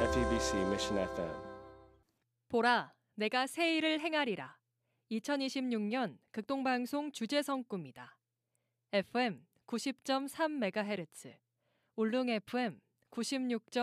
FEBC Mission FM. 보라, 내가 새 일을 행하리라. 2026년 극동방송 주제성 꿈이다. FM 90.3MHz, 울릉 FM 96.